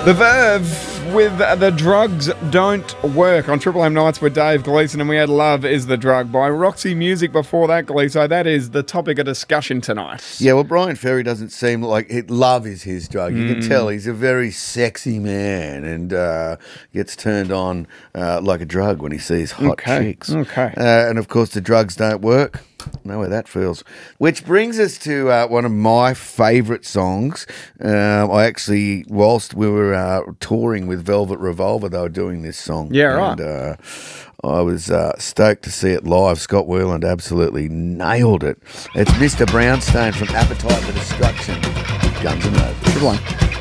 The Verve with The Drugs Don't Work on Triple M Nights with Dave Gleeson, and we had Love Is the Drug by Roxy Music before that, Gleeso. That is the topic of discussion tonight. Yeah, well, Brian Ferry doesn't seem like love is his drug. You can tell he's a very sexy man and gets turned on like a drug when he sees hot chicks. Okay. And, of course, the drugs don't work. Know how that feels. Which brings us to one of my favourite songs. I actually, whilst we were touring with Velvet Revolver, they were doing this song. Yeah, right. And I was stoked to see it live. Scott Weiland absolutely nailed it. It's Mr. Brownstone from Appetite for Destruction. Guns N' Roses. Good one.